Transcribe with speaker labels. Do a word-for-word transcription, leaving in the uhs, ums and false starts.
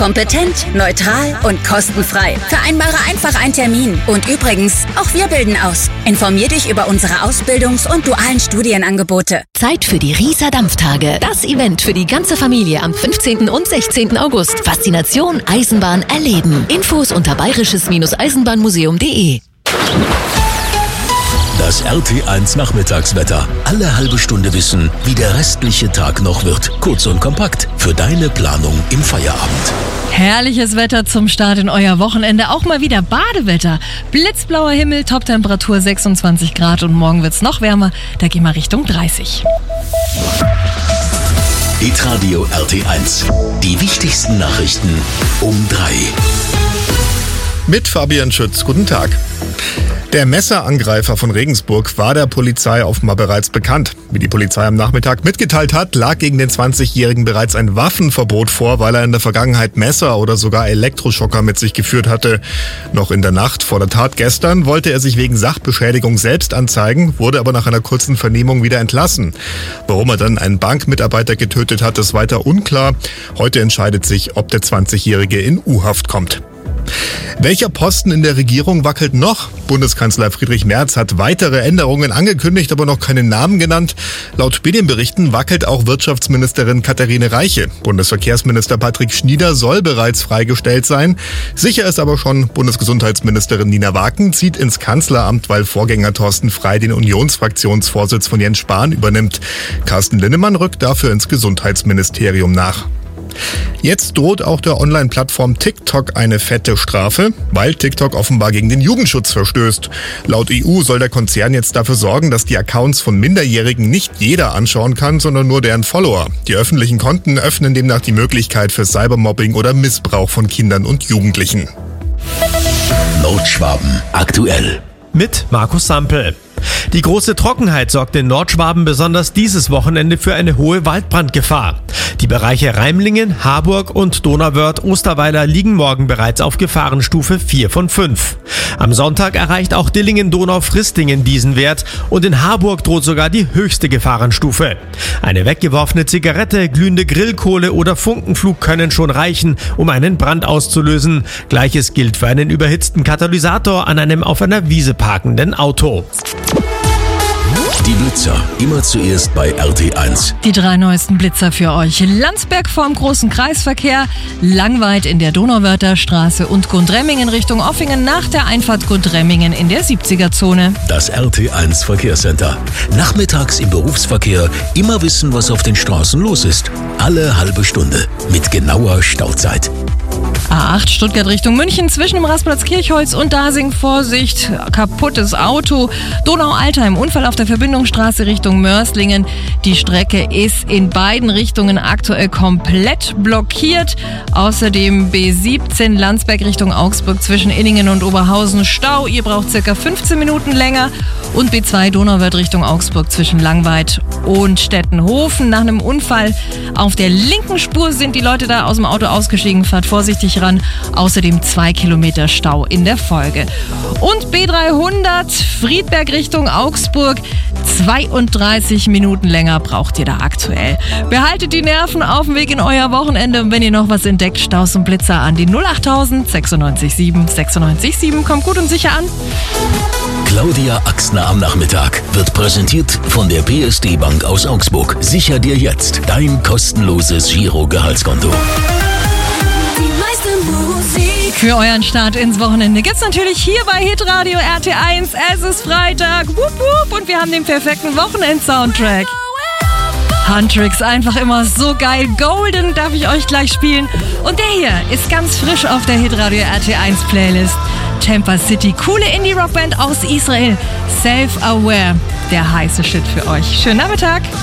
Speaker 1: Kompetent, neutral und kostenfrei. Vereinbare einfach einen Termin. Und übrigens, auch wir bilden aus. Informier dich über unsere Ausbildungs- und dualen Studienangebote.
Speaker 2: Zeit für die Rieser Dampftage. Das Event für die ganze Familie am fünfzehnten und sechzehnten August. Faszination Eisenbahn erleben. Infos unter bayerisches Eisenbahnmuseum punkt de.
Speaker 3: Das R T eins Nachmittagswetter. Alle halbe Stunde wissen, wie der restliche Tag noch wird. Kurz und kompakt für deine Planung im Feierabend.
Speaker 4: Herrliches Wetter zum Start in euer Wochenende. Auch mal wieder Badewetter. Blitzblauer Himmel, Toptemperatur sechsundzwanzig Grad und morgen wird's noch wärmer. Da gehen wir Richtung dreißig.
Speaker 3: Hitradio R T eins. Die wichtigsten Nachrichten um drei.
Speaker 5: Mit Fabian Schütz. Guten Tag. Der Messerangreifer von Regensburg war der Polizei offenbar bereits bekannt. Wie die Polizei am Nachmittag mitgeteilt hat, lag gegen den zwanzigjährigen bereits ein Waffenverbot vor, weil er in der Vergangenheit Messer oder sogar Elektroschocker mit sich geführt hatte. Noch in der Nacht vor der Tat gestern wollte er sich wegen Sachbeschädigung selbst anzeigen, wurde aber nach einer kurzen Vernehmung wieder entlassen. Warum er dann einen Bankmitarbeiter getötet hat, ist weiter unklar. Heute entscheidet sich, ob der zwanzigjährige in U-Haft kommt. Welcher Posten in der Regierung wackelt noch? Bundeskanzler Friedrich Merz hat weitere Änderungen angekündigt, aber noch keinen Namen genannt. Laut Medienberichten wackelt auch Wirtschaftsministerin Katharine Reiche. Bundesverkehrsminister Patrick Schnieder soll bereits freigestellt sein. Sicher ist aber schon, Bundesgesundheitsministerin Nina Waken zieht ins Kanzleramt, weil Vorgänger Thorsten Frey den Unionsfraktionsvorsitz von Jens Spahn übernimmt. Carsten Linnemann rückt dafür ins Gesundheitsministerium nach. Jetzt droht auch der Online-Plattform TikTok eine fette Strafe, weil TikTok offenbar gegen den Jugendschutz verstößt. Laut E U soll der Konzern jetzt dafür sorgen, dass die Accounts von Minderjährigen nicht jeder anschauen kann, sondern nur deren Follower. Die öffentlichen Konten öffnen demnach die Möglichkeit für Cybermobbing oder Missbrauch von Kindern und Jugendlichen.
Speaker 3: Nordschwaben aktuell.
Speaker 6: Mit Markus Sampel. Die große Trockenheit sorgt in Nordschwaben besonders dieses Wochenende für eine hohe Waldbrandgefahr. Die Bereiche Reimlingen, Harburg und Donauwörth-Osterweiler liegen morgen bereits auf Gefahrenstufe vier von fünf. Am Sonntag erreicht auch Dillingen-Donau-Fristingen diesen Wert und in Harburg droht sogar die höchste Gefahrenstufe. Eine weggeworfene Zigarette, glühende Grillkohle oder Funkenflug können schon reichen, um einen Brand auszulösen. Gleiches gilt für einen überhitzten Katalysator an einem auf einer Wiese parkenden Auto.
Speaker 3: Die Blitzer, immer zuerst bei R T eins.
Speaker 4: Die drei neuesten Blitzer für euch. Landsberg vorm großen Kreisverkehr, Langweid in der Donauwörther Straße und Gundremmingen Richtung Offingen nach der Einfahrt Gundremmingen in der siebziger-Zone.
Speaker 3: Das R T eins Verkehrscenter. Nachmittags im Berufsverkehr immer wissen, was auf den Straßen los ist. Alle halbe Stunde mit genauer Stauzeit.
Speaker 4: A acht Stuttgart Richtung München zwischen dem Rastplatz Kirchholz und Dasing. Vorsicht, kaputtes Auto. Donau-Altheim, Unfall auf der Verbindungsstraße Richtung Mörslingen. Die Strecke ist in beiden Richtungen aktuell komplett blockiert. Außerdem B siebzehn Landsberg Richtung Augsburg zwischen Inningen und Oberhausen Stau. Ihr braucht circa fünfzehn Minuten länger. Und B zwei Donauwörth Richtung Augsburg zwischen Langweid und Stettenhofen. Nach einem Unfall auf der linken Spur sind die Leute da aus dem Auto ausgestiegen. Fahrt vorsichtig ran. Außerdem zwei Kilometer Stau in der Folge. Und B dreihundert Friedberg Richtung Augsburg. zweiunddreißig Minuten länger braucht ihr da aktuell. Behaltet die Nerven auf dem Weg in euer Wochenende. Und wenn ihr noch was entdeckt, Staus und Blitzer an die null achttausend sechsundneunzig sieben sechsundneunzig sieben. Kommt gut und sicher an.
Speaker 3: Claudia Axner am Nachmittag wird präsentiert von der P S D Bank aus Augsburg. Sicher dir jetzt dein kostenloses Giro-Gehaltskonto.
Speaker 4: Für euren Start ins Wochenende gibt's natürlich hier bei Hitradio R T eins. Es ist Freitag, wup, wup, und wir haben den perfekten Wochenend-Soundtrack. Huntrix, einfach immer so geil. Golden darf ich euch gleich spielen. Und der hier ist ganz frisch auf der Hitradio R T eins Playlist. Tampa City, coole Indie-Rockband aus Israel. Self-Aware, der heiße Shit für euch. Schönen Nachmittag.